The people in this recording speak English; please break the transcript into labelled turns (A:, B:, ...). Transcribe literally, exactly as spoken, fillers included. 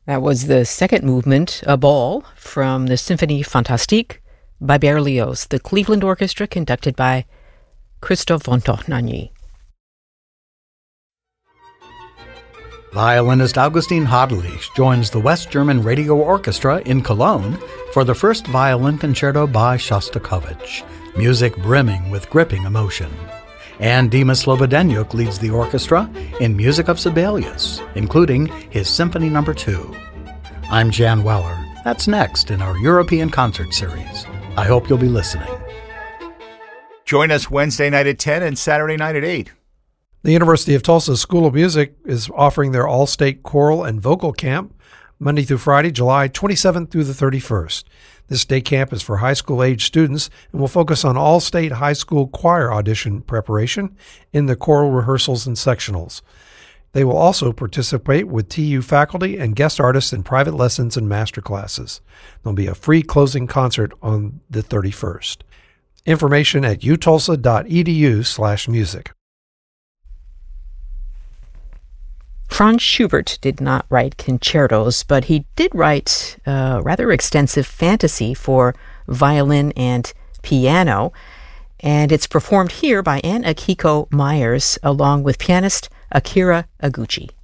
A: That was the second movement, A Ball, from the Symphonie Fantastique by Berlioz, the Cleveland Orchestra, conducted by Christophe von Dohnanyi.
B: Violinist Augustin Hadelich joins the West German Radio Orchestra in Cologne for the first violin concerto by Shostakovich, music brimming with gripping emotion. And Dima Slobodenyuk leads the orchestra in music of Sibelius, including his Symphony Number two. I'm Jan Weller. That's next in our European concert series. I hope you'll be listening.
C: Join us Wednesday night at ten and Saturday night at eight.
D: The University of Tulsa School of Music is offering their all-state choral and vocal camp Monday through Friday, July twenty-seventh through the thirty-first. This day camp is for high school-age students and will focus on all-state high school choir audition preparation in the choral rehearsals and sectionals. They will also participate with T U faculty and guest artists in private lessons and master classes. There'll be a free closing concert on the thirty-first. Information at utulsa.edu slash music.
A: Franz Schubert did not write concertos, but he did write a rather extensive fantasy for violin and piano, and it's performed here by Ann Akiko Myers along with pianist Akira Aguchi.